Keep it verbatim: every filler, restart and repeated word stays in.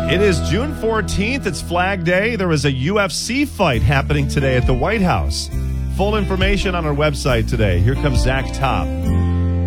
It is June fourteenth. It's Flag Day. There was a U F C fight happening today at the White House. Full information on our website today. Here comes Zach Top.